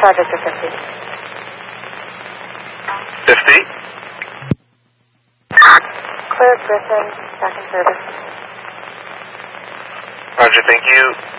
try Victor 50. 50? Clear Griffin, back in service. Roger, thank you.